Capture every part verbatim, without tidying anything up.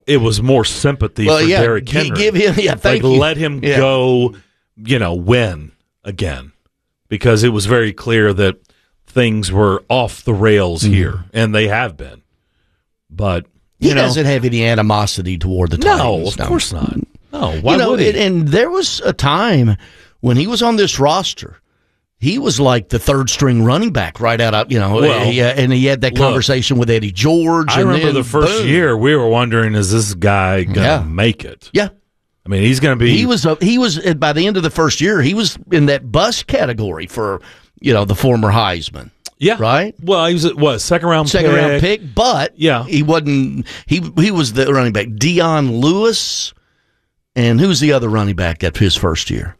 it was more sympathy well, for yeah, Derrick Henry. Give him, yeah, thank like, you. Let him yeah. go, you know, win again, because it was very clear that things were off the rails mm-hmm. here, and they have been. But you he know, doesn't have any animosity toward the no, Titans. Of No, of course not. No, why you know, would he? And, and there was a time when he was on this roster. He was like the third string running back right out of, you know, well, he, and he had that look, conversation with Eddie George. I and remember then, the first boom. year we were wondering, is this guy going to Yeah. make it? Yeah. I mean, he's going to be. He was, a, he was, by the end of the first year, he was in that bust category for, you know, the former Heisman. Yeah. Right? Well, he was, what, second round Second pick? round pick, but yeah. he wasn't, he, he was the running back. Dion Lewis, and who's the other running back at his first year?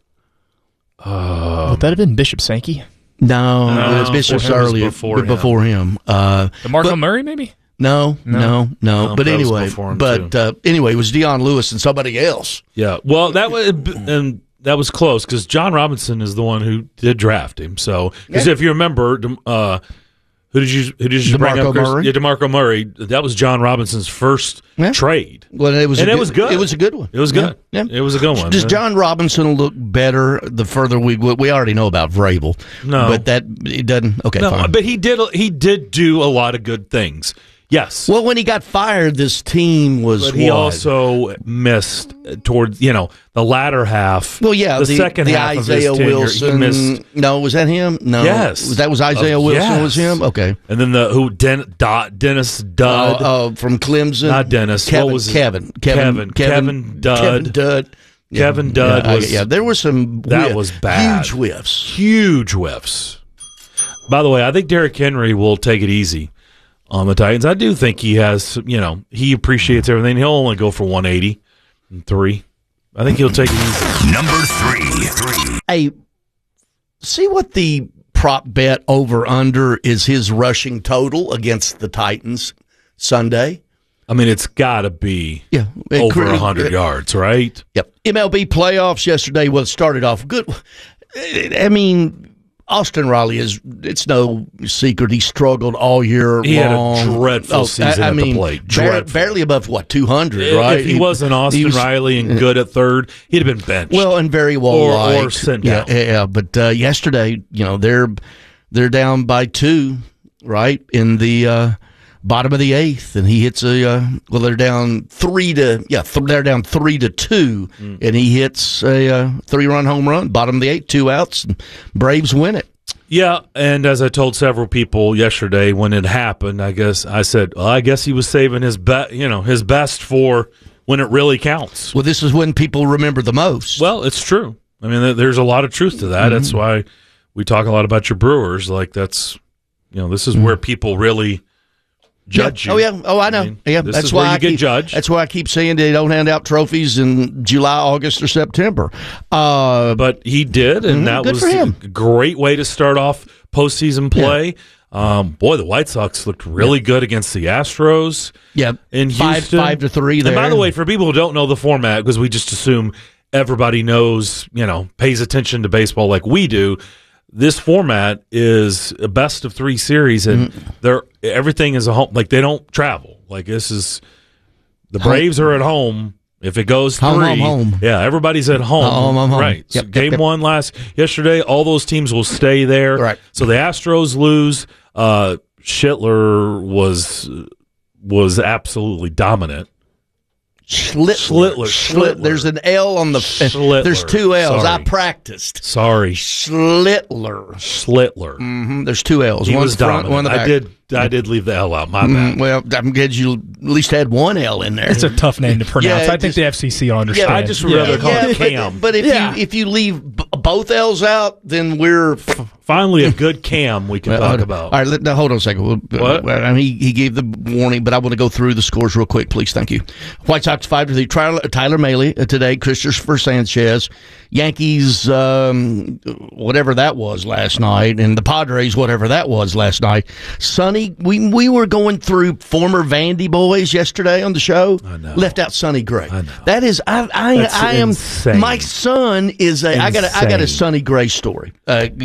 Um, Would that have been Bishop Sankey? No, No, it was Bishop's before him was earlier, before but him. before him. Uh, DeMarco but- Murray, maybe? No, no, no. No, but that was anyway, before him, but too. uh, anyway, it was Dion Lewis and somebody else. Yeah. Well, that was and that was close because John Robinson is the one who did draft him. So, because Yeah. if you remember, uh, who did you who did you bring DeMarco up? Chris? Murray. Yeah, DeMarco Murray. That was John Robinson's first Yeah. trade. Well, it was, And a it good, was good. It was a good one. It was good. Yeah, yeah. It was a good one. Does John Robinson look better the further we we already know about Vrabel? No. but that it doesn't. Okay, No, fine. but he did he did do a lot of good things. Yes. Well, when he got fired, this team was. But he what? also missed towards, you know, the latter half. Well, yeah, the, the second the half Isaiah of his tenure, Wilson. he missed. No, was that him? No, Yes. Was that was Isaiah Oh, Wilson? yes. Was him? Okay. And then the who Den, Dot, Dennis Dudd. Oh, oh, from Clemson. Not Dennis. Kevin. What was his- Kevin. Kevin. Kevin Dudd. Kevin Dudd. Yeah. Kevin Dudd yeah, I- was- yeah, there were some that whiff- was bad. huge whiffs. Huge whiffs. By the way, I think Derrick Henry will take it easy on the Titans. I do think he has, you know, he appreciates everything. He'll only go for one eighty and three. I think he'll take it easy. Number three. three. Hey, see what the prop bet over under is his rushing total against the Titans Sunday? I mean, it's got to be Yeah, it over cre- one hundred it- yards, right? Yep. M L B playoffs yesterday, well, it started off good. I mean, Austin Riley is, it's no secret, he struggled all year He had a long. dreadful Oh, season I, I at the mean, plate. bar- Dreadful. barely above, what, two hundred, right? If he, wasn't Austin he was- Riley and good at third, he'd have been benched. Well, and very well Or- or liked. sent yeah, down. yeah, but uh, yesterday, you know, they're they're down by two, right, in the uh, bottom of the eighth, and he hits a uh, well, they're down three to yeah, th- they're down three to two, Mm. and he hits a uh, three run home run, bottom of the eighth, two outs, and Braves win it. Yeah, and as I told several people yesterday when it happened, I guess I said, well, I guess he was saving his be- you know, his best for when it really counts. Well, this is when people remember the most. Well, it's true. I mean, there- there's a lot of truth to that. Mm-hmm. That's why we talk a lot about your Brewers. Like that's, you know, this is where people really judge Yeah. you. Oh yeah. Oh, I know. I mean, yeah, this that's is why where you I get keep, judged. That's why I keep saying they don't hand out trophies in July, August, or September. Uh, But he did, and Mhm, that good was for him. a great way to start off postseason play. Um, boy, the White Sox looked really good against the Astros. yeah, in five Houston. five to three. There. And by the way, for people who don't know the format, because we just assume everybody knows, you know, pays attention to baseball like we do, this format is a best of three series, and Mm-hmm. they're everything is a home. Like they don't travel. Like this is the Braves are at home. If it goes three, Home, home, home. yeah, everybody's at home. Home, home, home. Right. So Yep, yep, game yep. one last yesterday, all those teams will stay there. Right. So the Astros lose. Uh, Schittler was was absolutely dominant. Schlittler. Schlittler. Schlit- Schlittler. There's an L on the. Schlittler. There's two L's. Sorry. I practiced. Sorry, Schlittler. Schlittler. hmm There's two L's. He one was in the front, dominant. one in the back. I did. I did leave the L out. My Mm, bad. well, I'm glad you at least had one L in there. It's a tough name to pronounce. Yeah, I think just- the F C C will understand. I just would rather call it Cam. but, but if Yeah. you if you leave b- both L's out, then we're Finally, a good Cam we can Well, talk hold- about. All right, let, now hold on a second. We'll- What? well, I mean, he, he gave the warning, but I want to go through the scores real quick, please. Thank you. White Sox five to three. Tyler, Tyler Mahle uh, today. Christopher Sanchez. Yankees, um, whatever that was last night, and the Padres, whatever that was last night. Sonny, we we were going through former Vandy boys yesterday on the show. I know. Left out Sonny Gray. I know. That is, I I, That's I am. insane. My son is a. I got a, I got a Insane. Sonny Gray story. Uh, you know,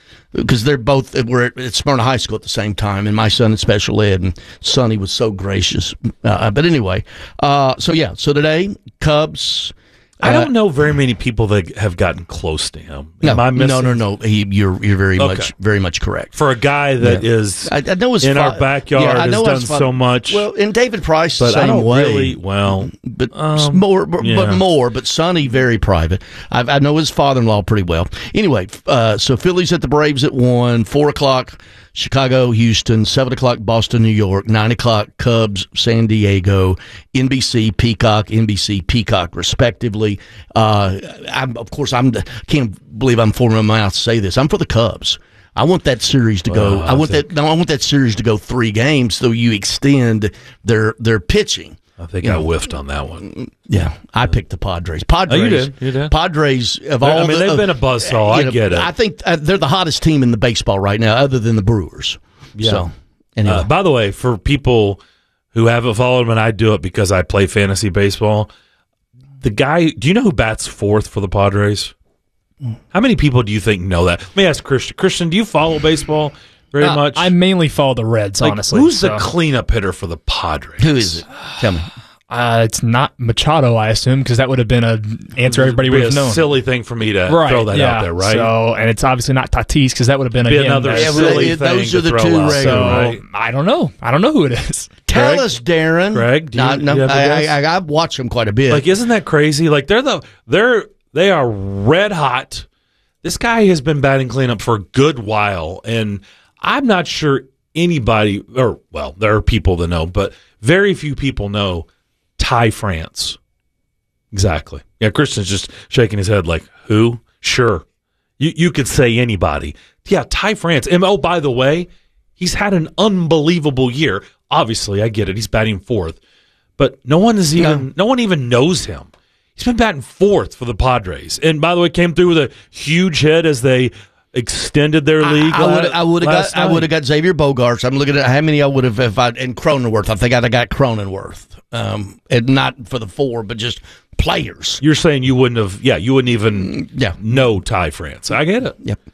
because they're both were at Smyrna High School at the same time, and my son in special ed, and Sonny was so gracious. Uh, but anyway, uh, so yeah, so today, Cubs. I don't know very many people that have gotten close to him. No, Am I missing? no, no, no. He, you're you're very Okay. much very much correct. For a guy that Yeah. is I, I know his in fa- our backyard yeah, I has know done his fa- so much. Well, and David Price the but same I don't way. really. Well, but um, more, but, yeah. but more. But Sonny, very private. I, I know his father-in-law pretty well. Anyway, uh, so Phillies at the Braves at one, four o'clock. Chicago, Houston, seven o'clock, Boston, New York, nine o'clock, Cubs, San Diego, N B C, Peacock, N B C, Peacock, respectively. Uh, I'm, of course, I'm can't believe I'm forming my mouth to say this. I'm for the Cubs. I want that series to go. Well, I want I think- that. No, I want that series to go three games, so you extend their their pitching. I think You I know, whiffed on that one. Yeah, I picked the Padres. Padres. Oh, you did. You did. Padres of I all. mean, the, they've uh, been a buzzsaw. you I get it. I think uh, they're the hottest team in the baseball right now, other than the Brewers. Yeah. So, anyway. Uh, by the way, for people who haven't followed him, and I do it because I play fantasy baseball, the guy, do you know who bats fourth for the Padres? How many people do you think know that? Let me ask Christian. Christian, do you follow baseball very Uh, much? I mainly follow the Reds, Like, honestly. who's so. the cleanup hitter for the Padres? Who is it? Tell me. Uh, it's not Machado, I assume, because that would have been an answer everybody It'd would be have a known. silly thing for me to right, throw that yeah. out there, right? So, and it's obviously not Tatis, because that would have been Be again, another that's- Yeah, silly well, thing those to are the throw two out regular, So there, right? I don't know. I don't know who it is. Tell Greg? us, Darren. Greg, do you- No, no, do you have a I, guess? I, I, I've watched them quite a bit. Like, isn't that crazy? Like, they're the they're they are red hot. This guy has been batting cleanup for a good while, and I'm not sure anybody, or well, there are people that know, but very few people know Ty France. Exactly. Yeah, Christian's just shaking his head like, who? Sure. You you could say anybody. Yeah, Ty France. And oh, by the way, he's had an unbelievable year. Obviously, I get it. He's batting fourth. But no one is even no, no one even knows him. He's been batting fourth for the Padres. And by the way, came through with a huge hit as they extended their league. I would I would have last got I night. would have got Xavier Bogaerts. I'm looking at how many I would have if I and Cronenworth. I think I'd have got Cronenworth. Um, and not for the four, but just players. You're saying you wouldn't have, yeah, you wouldn't even Yeah. know Ty France. I get it. Yep.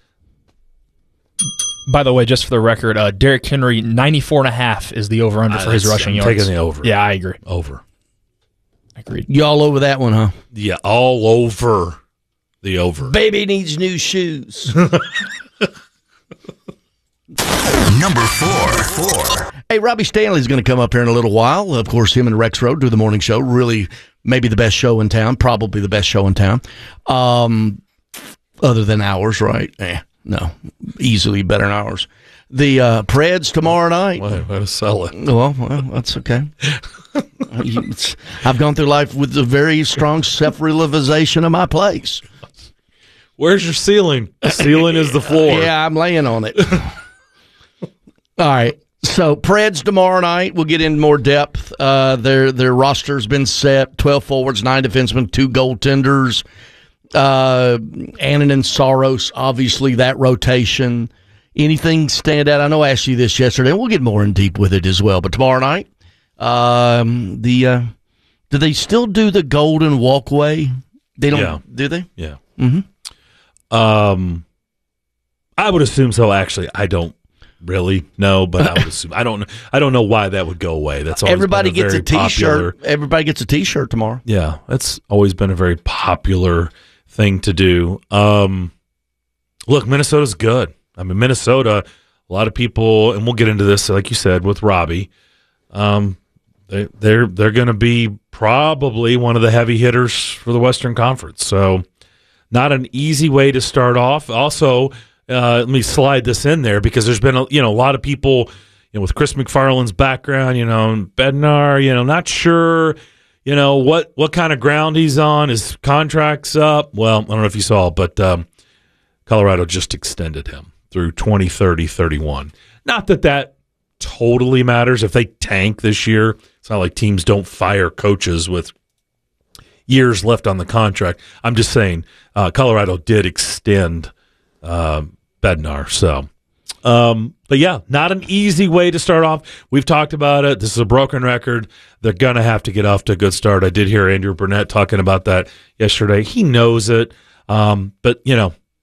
By the way, just for the record, uh, Derrick Henry, ninety-four and a half is the over-under Ah, for his that's- rushing I'm yards. taking the over. Yeah, I agree. Over. Agreed. You all over that one, huh? Yeah, all over the over. Baby needs new shoes. Number four. Four. Hey, Robbie Stanley's going to come up here in a little while. Of course, him and Rex Road do the morning show. Really, maybe the best show in town. Probably the best show in town. Um, other than ours, right? Eh, no, easily better than ours. The uh, Preds tomorrow night. Way, way to sell it. Well, well, that's okay. It's- I've gone through life with a very strong self-realization of my place. Where's your ceiling? The ceiling is the floor. Yeah, I'm laying on it. All right. So Preds tomorrow night. We'll get in more depth. Uh, their their roster's been set. Twelve forwards, nine defensemen, two goaltenders. Uh, Annan and Saros, obviously that rotation. Anything stand out? I know I asked you this yesterday. We'll get more in deep with it as well. But tomorrow night, um, the uh, do they still do the Golden Walkway? They don't. Yeah. Do they? Yeah. Mm-hmm. Um, I would assume so. Actually, I don't really know, but I would assume. I don't. I don't know why that would go away. That's always Everybody been a gets a very T-shirt. popular- Everybody gets a T-shirt tomorrow. Yeah, that's always been a very popular thing to do. Um, look, Minnesota's good. I mean, Minnesota. A lot of people, and we'll get into this, like you said, with Robbie. Um, they, they're they're going to be probably one of the heavy hitters for the Western Conference. So, not an easy way to start off. Also, uh, let me slide this in there because there's been a, you know a lot of people, you know, with Chris McFarland's background, you know, and Bednar, you know, not sure, you know, what what kind of ground he's on. His contract's up. Well, I don't know if you saw, but um, Colorado just extended him through twenty thirty, thirty-one. Not that that totally matters. If they tank this year, it's not like teams don't fire coaches with years left on the contract. I'm just saying uh, Colorado did extend uh, Bednar. So, um, but yeah, not an easy way to start off. We've talked about it. This is a broken record. They're going to have to get off to a good start. I did hear Andrew Burnett talking about that yesterday. He knows it. Um, but, you know,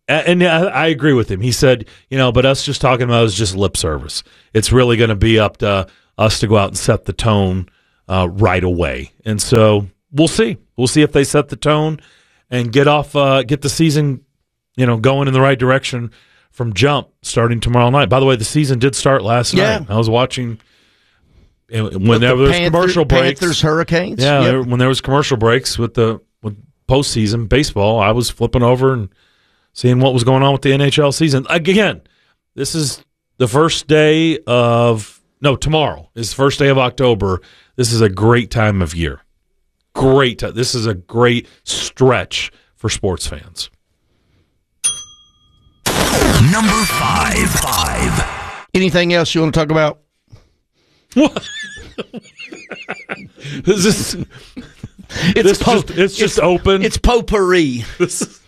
And I, I agree with him. He said, you know, but us just talking about it is just lip service. It's really going to be up to us to go out and set the tone uh, right away. And so we'll see. We'll see if they set the tone and get off, uh, get the season, you know, going in the right direction from jump starting tomorrow night. By the way, the season did start last yeah. night. I was watching whenever the there was Panther, commercial breaks. Panthers, Hurricanes. Yeah, yep. there, when there was commercial breaks with the with postseason baseball, I was flipping over and seeing what was going on with the N H L season. Again, this is the first day of no tomorrow is the first day of October. This is a great time of year. Great. This is a great stretch for sports fans. Number five. Five. Anything else you want to talk about? What? Is this, It's this po- just, it's just open. It's potpourri. This is-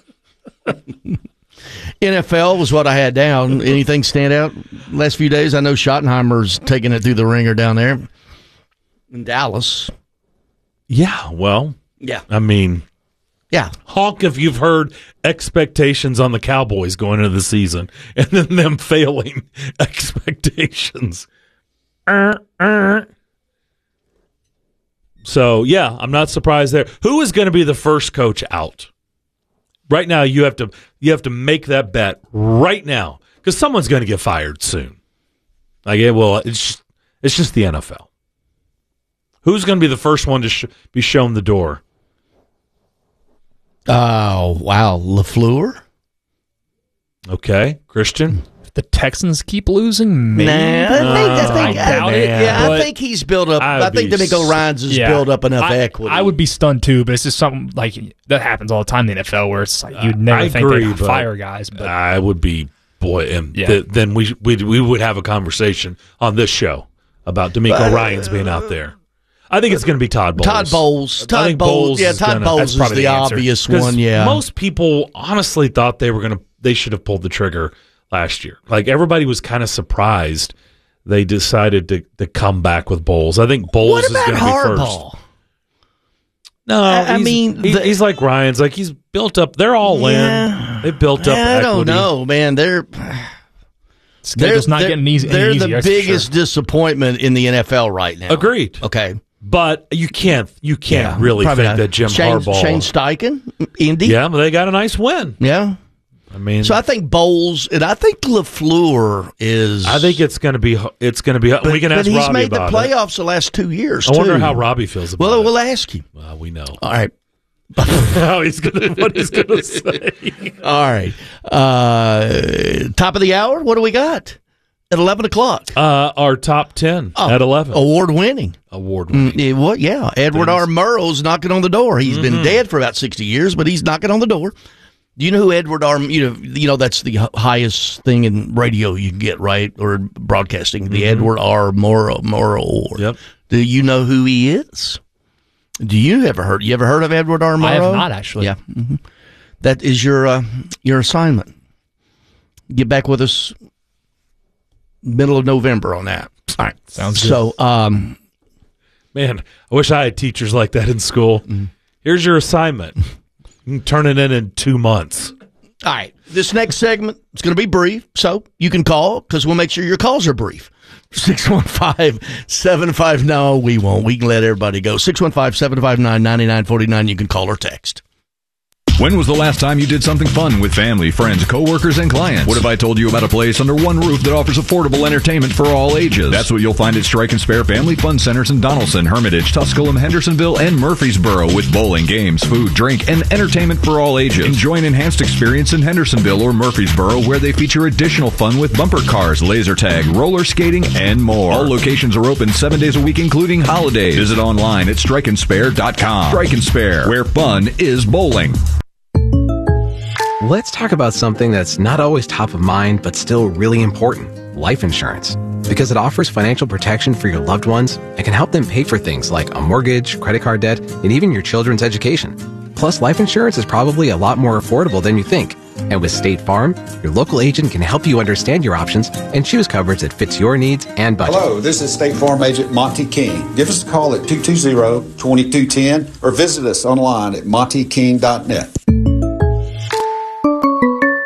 N F L was what I had down. Anything stand out last few days? I know Schottenheimer's taking it through the ringer down there in Dallas. yeah, well, Yeah. I mean, Yeah. honk if you've heard expectations on the Cowboys going into the season and then them failing expectations. Uh, uh. So, yeah, I'm not surprised there. Who is going to be the first coach out? Right now, you have to you have to make that bet right now because someone's going to get fired soon. Like, yeah, well, it's just, it's just the N F L. Who's going to be the first one to sh- be shown the door? Oh, wow. LaFleur? Okay, Christian. If the Texans keep losing, maybe. Nah, I think, I think, I doubt I, it, Yeah, I but think he's built up. I I, would think be D'Amico s- Ryans has Yeah. built up enough I, equity. I would be stunned too, but it's just something like that happens all the time in the N F L where it's like you'd never I think agree, they'd but fire guys. But I would be, boy, and Yeah. th- then we we we would have a conversation on this show about D'Amico But, uh, Ryans being out there. I think it's going to be Todd Bowles. Todd Bowles. I Todd think Bowles. Yeah, is Todd gonna- Bowles that's is probably the answer. obvious 'Cause one, yeah. most people honestly thought they were going to. They should have pulled the trigger last year. Like everybody was kind of surprised they decided to to come back with Bowles. I think Bowles What is about going to be first. Harbaugh? No, I- I he's- mean, he- the- he's like Ryan's. Like he's built up. They're all Yeah. in. They built up. I don't equity. know, man. They're schedule's not they're, getting easy. They're any the easier, that's for biggest sure. disappointment in the N F L right now. Agreed. Okay. But you can't you can't Yeah, really probably think not. that Jim Shane, Harbaugh. Shane Steichen, Indy. Yeah, but they got a nice win. Yeah. I mean, So I think Bowles and I think LaFleur is. I think it's going to be it's going to be. But, we can but ask he's Robbie made the about it. playoffs the last two years. I wonder too. how Robbie feels about Well, it. we'll ask him. Well, we know All right. how he's going to what he's going to say. All right. Uh, top of the hour. What do we got at eleven o'clock? Uh, our top ten Oh, at eleven, Award winning. award winning. Mm, yeah, what? Yeah, Edward R. Murrow's knocking on the door. He's been dead for about sixty years, but he's knocking on the door. Do you know who Edward R. You know, you know that's the h- highest thing in radio you can get, right, or broadcasting. The Edward R. Murrow Murrow Award. Yep. Do you know who he is? Do you ever heard? You ever heard of Edward R. Murrow? I have not actually. Yeah, hmm that is your uh, your assignment. Get back with us middle of November on that. All right, Sounds good. so. Um, Man, I wish I had teachers like that in school. Here's your assignment. You can turn it in in two months. All right. This next segment is going to be brief, so you can call because we'll make sure your calls are brief. six one five, seven five No, we won't. We can let everybody go. six one five, seven five nine, nine nine four nine. You can call or text. When was the last time you did something fun with family, friends, coworkers, and clients? What if I told you about a place under one roof that offers affordable entertainment for all ages? That's what you'll find at Strike and Spare Family Fun Centers in Donaldson, Hermitage, Tusculum, Hendersonville, and Murfreesboro with bowling, games, food, drink, and entertainment for all ages. Enjoy an enhanced experience in Hendersonville or Murfreesboro where they feature additional fun with bumper cars, laser tag, roller skating, and more. All locations are open seven days a week, including holidays. Visit online at strike and spare dot com. Strike and Spare, where fun is bowling. Let's talk about something that's not always top of mind, but still really important. Life insurance. Because it offers financial protection for your loved ones and can help them pay for things like a mortgage, credit card debt, and even your children's education. Plus, life insurance is probably a lot more affordable than you think. And with State Farm, your local agent can help you understand your options and choose coverage that fits your needs and budget. Hello, this is State Farm Agent Monty King. Give us a call at two two zero, two two one zero or visit us online at monty king dot net.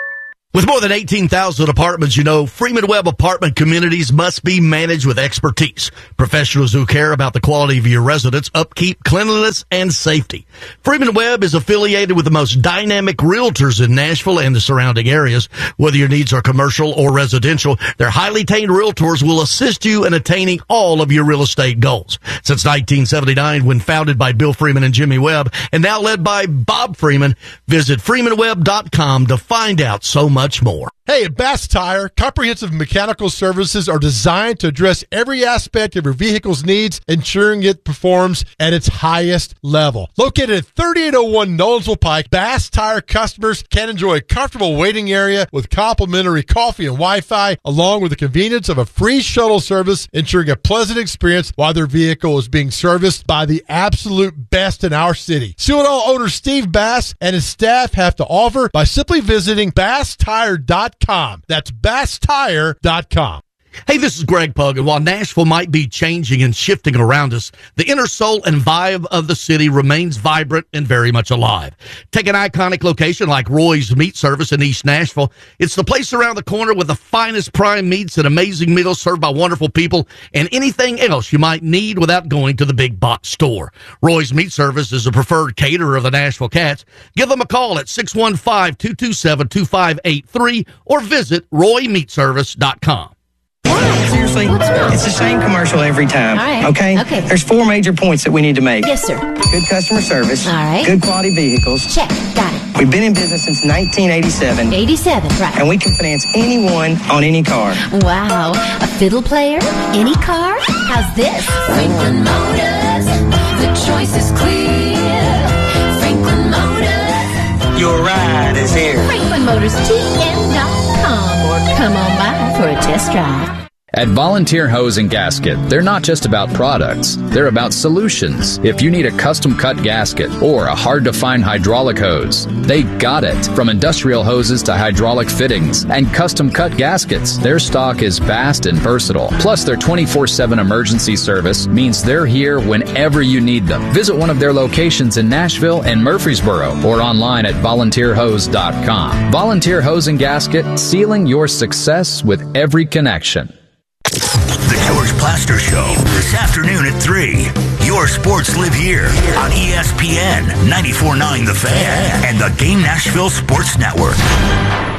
With more than eighteen thousand apartments, you know, Freeman Webb apartment communities must be managed with expertise. Professionals who care about the quality of your residence, upkeep, cleanliness, and safety. Freeman Webb is affiliated with the most dynamic realtors in Nashville and the surrounding areas. Whether your needs are commercial or residential, their highly trained realtors will assist you in attaining all of your real estate goals. Since nineteen seventy-nine, when founded by Bill Freeman and Jimmy Webb, and now led by Bob Freeman, visit freeman webb dot com to find out so much much more. Hey, at Bass Tire, comprehensive mechanical services are designed to address every aspect of your vehicle's needs, ensuring it performs at its highest level. Located at thirty-eight oh one Nolensville Pike, Bass Tire customers can enjoy a comfortable waiting area with complimentary coffee and Wi-Fi, along with the convenience of a free shuttle service, ensuring a pleasant experience while their vehicle is being serviced by the absolute best in our city. See what all owner Steve Bass and his staff have to offer by simply visiting bass tire dot com. That's bass tire dot com. Hey, this is Greg Pug, and while Nashville might be changing and shifting around us, the inner soul and vibe of the city remains vibrant and very much alive. Take an iconic location like Roy's Meat Service in East Nashville. It's the place around the corner with the finest prime meats and amazing meals served by wonderful people and anything else you might need without going to the big box store. Roy's Meat Service is a preferred caterer of the Nashville Cats. Give them a call at six one five, two two seven, two five eight three or visit roy meat service dot com. Seriously, it's the same commercial every time. All right. Okay? Okay. There's four major points that we need to make. Yes, sir. Good customer service. All right. Good quality vehicles. Check. Got it. We've been in business since nineteen eighty-seven. eighty-seven, right. And we can finance anyone on any car. Wow. A fiddle player? Any car? How's this? Franklin Motors. The choice is clear. Franklin Motors. Your ride is here. Franklin Motors T M dot com or come on by for a test drive. At Volunteer Hose and Gasket, they're not just about products, they're about solutions. If you need a custom-cut gasket or a hard-to-find hydraulic hose, they got it. From industrial hoses to hydraulic fittings and custom-cut gaskets, their stock is vast and versatile. Plus, their twenty-four seven emergency service means they're here whenever you need them. Visit one of their locations in Nashville and Murfreesboro or online at volunteer hose dot com. Volunteer Hose and Gasket, sealing your success with every connection. The George Plaster Show, this afternoon at three. Your sports live here on E S P N ninety-four point nine The Fan and the Game Nashville Sports Network.